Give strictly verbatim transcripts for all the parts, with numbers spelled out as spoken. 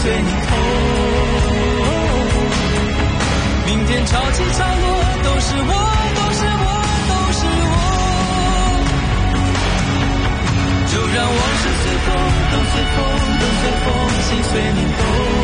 随你痛。明天潮起潮落，都是我，都是我，都是我。就让往事随风，都随风，都随风，心随你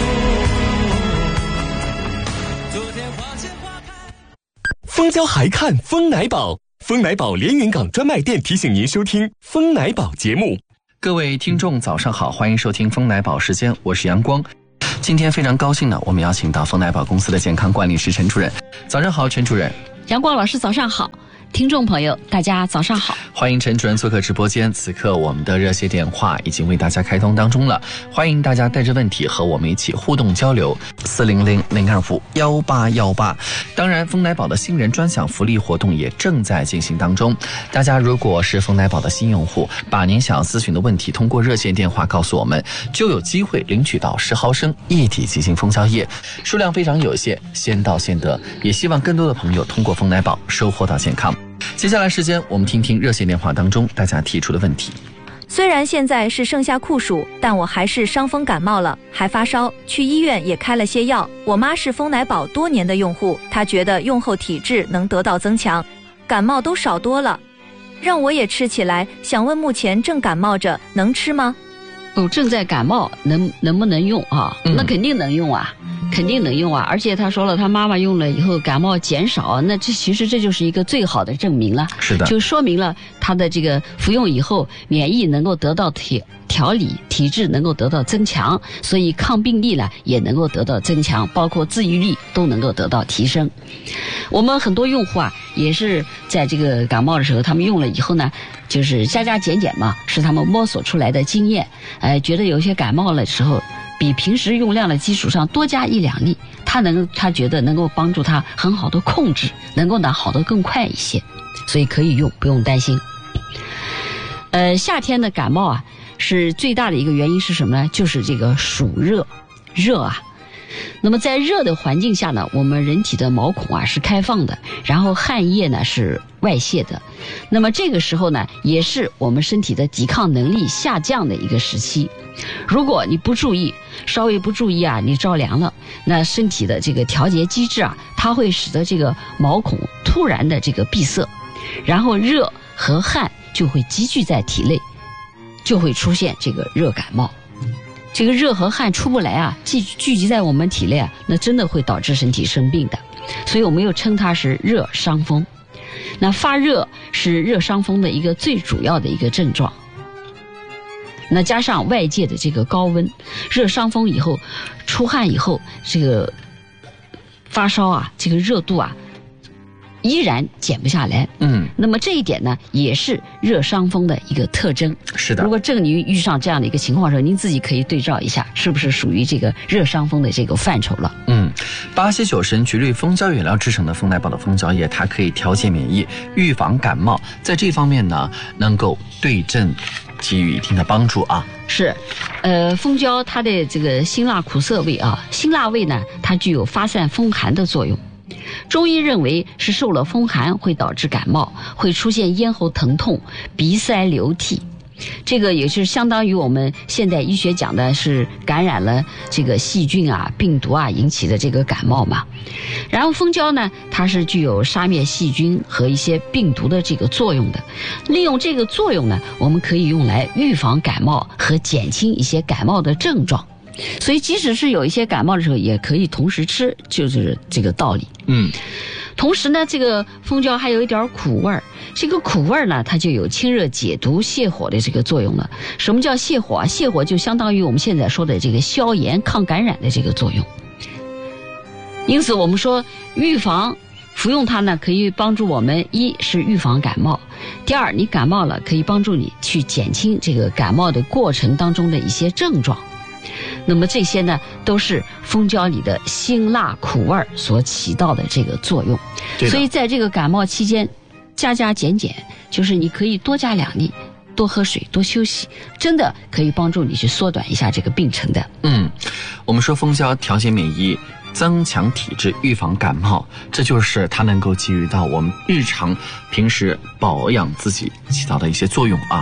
动。昨天花见花开。 蜂胶还看蜂奶宝，蜂奶宝连云港专卖店提醒您收听蜂奶宝节目。 各位听众早上好，欢迎收听蜂奶宝时间，我是阳光。今天非常高兴呢，我们邀请到蜂奶宝公司的健康管理师陈主任。早上好，陈主任。 阳光老师早上好，听众朋友大家早上好， 欢迎陈主任做客直播间。此刻我们的热线电话已经为大家开通当中了，欢迎大家带着问题和我们一起互动交流。四零零零二五幺八幺八。当然，蜂奶宝的新人专享福利活动也正在进行当中。大家如果是蜂奶宝的新用户，把您想要咨询的问题通过热线电话告诉我们，就有机会领取到十毫升液体急性蜂胶液，数量非常有限，先到先得。也希望更多的朋友通过蜂奶宝收获到健康。接下来时间，我们听听热线电话当中大家提出的问题。 虽然现在是盛夏酷暑，但我还是伤风感冒了，还发烧，去医院也开了些药。我妈是蜂奶宝多年的用户，她觉得用后体质能得到增强，感冒都少多了，让我也吃起来。想问目前正感冒着，能吃吗？ 哦，正在感冒，能能不能用啊？ 嗯、 那肯定能用啊，肯定能用啊！而且他说了，他妈妈用了以后感冒减少，那这其实这就是一个最好的证明了。 是的， 就说明了他的这个服用以后，免疫能够得到调调理，体质能够得到增强，所以抗病力呢也能够得到增强，包括自愈力都能够得到提升。我们很多用户啊，也是在这个感冒的时候，他们用了以后呢，就是加加减减嘛，是他们摸索出来的经验。呃，觉得有些感冒的时候，比平时用量的基础上多加一两粒，他能他觉得能够帮助他很好的控制，能够呢好得更快一些，所以可以用，不用担心。呃，夏天的感冒啊，是最大的一个原因是什么呢？就是这个暑热，热啊。那么在热的环境下呢，我们人体的毛孔啊是开放的，然后汗液呢是外泄的。那么这个时候呢，也是我们身体的抵抗能力下降的一个时期。如果你不注意，稍微不注意啊，你着凉了，那身体的这个调节机制啊，它会使得这个毛孔突然的这个闭塞，然后热和汗就会积聚在体内，就会出现这个热感冒。这个热和汗出不来啊，聚聚集在我们体内啊，那真的会导致身体生病的。所以我们又称它是热伤风。那发热是热伤风的一个最主要的一个症状。那加上外界的这个高温，热伤风以后，出汗以后，这个发烧啊，这个热度啊，依然减不下来。 嗯， 那么这一点呢，也是热伤风的一个特征。 是的。 如果正您遇上这样的一个情况的时候，您自己可以对照一下，是不是属于这个热伤风的这个范畴了？ 嗯，巴西九神菊绿蜂胶原料制成的蜂奶宝的蜂胶液，它可以调节免疫，预防感冒，在这方面呢，能够对症给予一定的帮助啊。 是，呃，蜂胶它的这个辛辣苦涩味啊，辛辣味呢，它具有发散风寒的作用。中医认为是受了风寒会导致感冒，会出现咽喉疼痛、鼻塞流涕，这个也是相当于我们现代医学讲的是感染了这个细菌啊、病毒啊引起的这个感冒嘛。然后蜂胶呢，它是具有杀灭细菌和一些病毒的这个作用的。利用这个作用呢，我们可以用来预防感冒和减轻一些感冒的症状。所以即使是有一些感冒的时候，也可以同时吃，就是这个道理。 嗯， 同时呢，这个蜂胶还有一点苦味儿，这个苦味儿呢，它就有清热解毒、泻火的这个作用了。什么叫泻火啊？泻火就相当于我们现在说的这个消炎、抗感染的这个作用。因此，我们说预防服用它呢，可以帮助我们一是预防感冒，第二，你感冒了可以帮助你去减轻这个感冒的过程当中的一些症状。那么这些呢，都是蜂胶里的辛辣苦味所起到的这个作用。所以在这个感冒期间，加加减减，就是你可以多加两粒，多喝水，多休息，真的可以帮助你去缩短一下这个病程的。 嗯，我们说蜂胶调节免疫，增强体质，预防感冒，这就是它能够给予到我们日常平时保养自己起到的一些作用啊。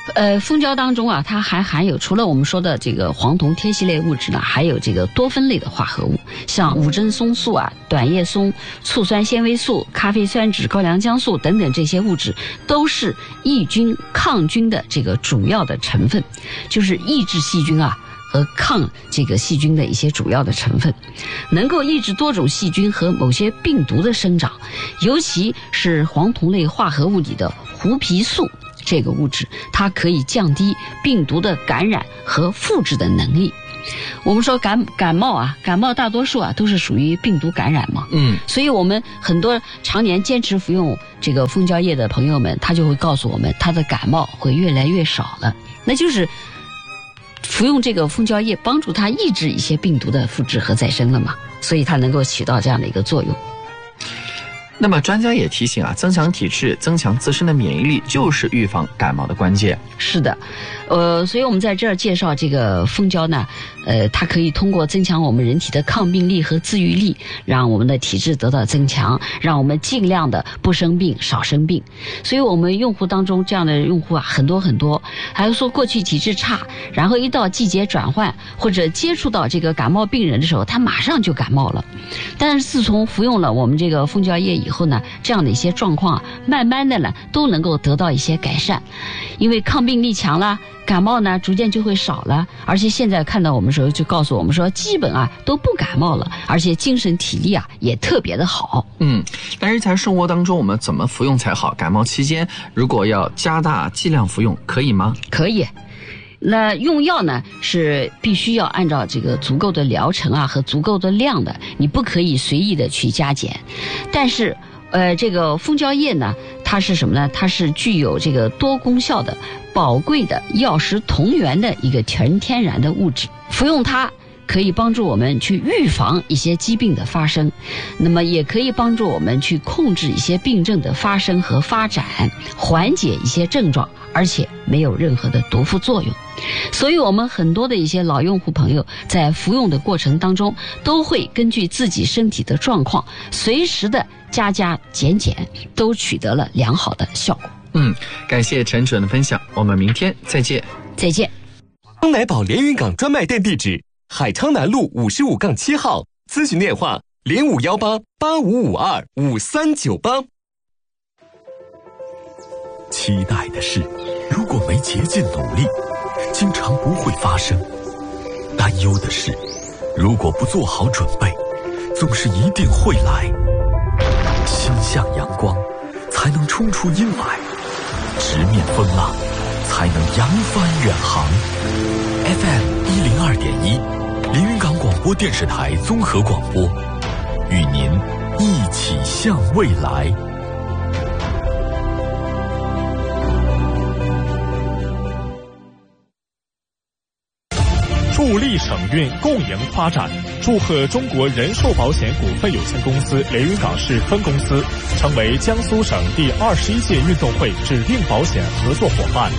呃，蜂胶当中啊，它还含有除了我们说的这个黄酮萜烯类物质呢，还有这个多酚类的化合物，像五珍松素啊、短叶松、醋酸纤维素、咖啡酸酯、高良姜素等等这些物质，都是抑菌抗菌的这个主要的成分，就是抑制细菌啊和抗这个细菌的一些主要的成分，能够抑制多种细菌和某些病毒的生长，尤其是黄酮类化合物里的胡皮素。这个物质它可以降低病毒的感染和复制的能力。我们说感感冒啊，感冒大多数啊都是属于病毒感染嘛， 嗯， 所以我们很多常年坚持服用这个蜂胶液的朋友们，他就会告诉我们，他的感冒会越来越少了，那就是服用这个蜂胶液帮助他抑制一些病毒的复制和再生了嘛，所以它能够起到这样的一个作用。 那么专家也提醒啊，增强体质、增强自身的免疫力就是预防感冒的关键。 是的，呃，所以我们在这儿介绍这个蜂胶呢，呃，它可以通过增强我们人体的抗病力和自愈力，让我们的体质得到增强，让我们尽量的不生病、少生病。所以我们用户当中这样的用户啊很多很多，还有说过去体质差，然后一到季节转换或者接触到这个感冒病人的时候，他马上就感冒了。但是自从服用了我们这个蜂胶液以后呢，这样的一些状况啊，慢慢的呢都能够得到一些改善，因为抗病力强了，感冒呢逐渐就会少了，而且现在看到我们时候就告诉我们说，基本啊都不感冒了，而且精神体力啊也特别的好。 嗯，但是在生活当中我们怎么服用才好？感冒期间如果要加大剂量服用，可以吗？ 可以。那用药呢是必须要按照这个足够的疗程啊和足够的量的，你不可以随意的去加减。但是呃，这个蜂胶液呢，它是什么呢？它是具有这个多功效的、宝贵的药食同源的一个纯天然的物质，服用它可以帮助我们去预防一些疾病的发生，那么也可以帮助我们去控制一些病症的发生和发展，缓解一些症状，而且没有任何的毒副作用。所以我们很多的一些老用户朋友在服用的过程当中，都会根据自己身体的状况，随时的加加减减，都取得了良好的效果。 嗯，感谢陈主任的分享，我们明天再见。 再见。 丰乃宝连云港专卖店地址：海昌南路五十五杠七号，咨询电话零五幺八八五五二五三九八。 期待的事，如果没竭尽努力，经常不会发生；担忧的事，如果不做好准备，总是一定会来。心向阳光，才能冲出阴霾；直面风浪，才能扬帆远航。F M 一零二点一，连云港广播电视台综合广播，与您一起向未来。 助力省运共赢发展，祝贺中国人寿保险股份有限公司连云港市分公司成为江苏省第二十一届运动会指定保险合作伙伴。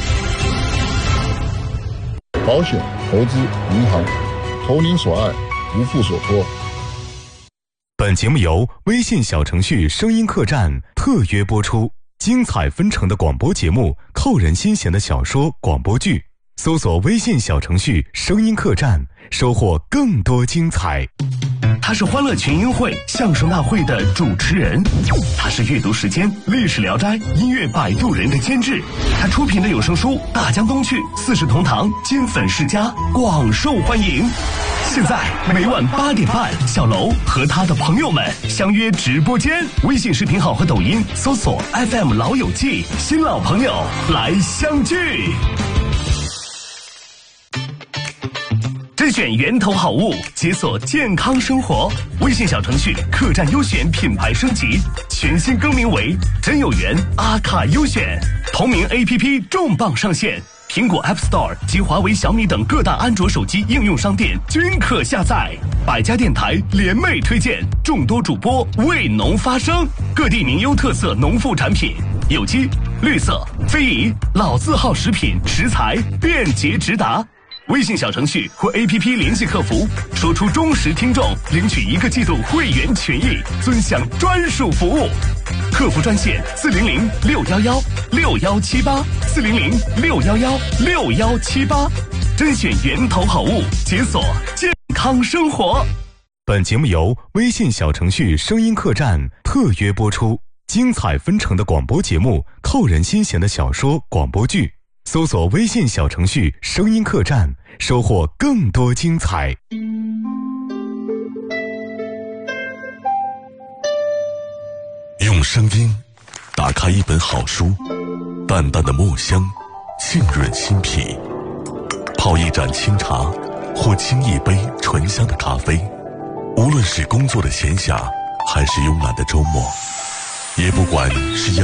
保险、投资、银行，投您所爱，无负所托。 本节目由微信小程序声音客栈特约播出，精彩纷呈的广播节目，扣人心弦的小说、广播剧。搜索微信小程序声音客栈，收获更多精彩。 他是欢乐群英会相声大会的主持人，他是阅读时间历史聊斋音乐摆渡人的监制，他出品的有声书《大江东去》《四世同堂》《金粉世家》广受欢迎。现在每晚八点半，小楼和他的朋友们相约直播间，微信视频号和抖音搜索 F M 老友记，新老朋友来相聚。甄选源头好物，解锁健康生活。微信小程序客栈优选品牌升级，全新更名为真有缘阿卡优选。同名 A P P 重磅上线，苹果 App Store 及华为、小米等各大安卓手机应用商店均可下载。百家电台联袂推荐，众多主播为农发声，各地名优特色农副产品，有机、绿色、非遗、老字号食品食材便捷直达。 微信小程序或 A P P 联系客服，说出忠实听众，领取一个季度会员权益，尊享专属服务。客服专线四零零六幺幺六幺七八四零零六幺幺六幺七八，甄选源头好物，解锁健康生活。 本节目由微信小程序声音客栈特约播出，精彩纷呈的广播节目，扣人心弦的小说广播剧，搜索微信小程序声音客栈，收获更多精彩。 用声音打开一本好书，淡淡的墨香浸润心脾，泡一盏清茶或沏一杯醇香的咖啡，无论是工作的闲暇还是慵懒的周末，也不管是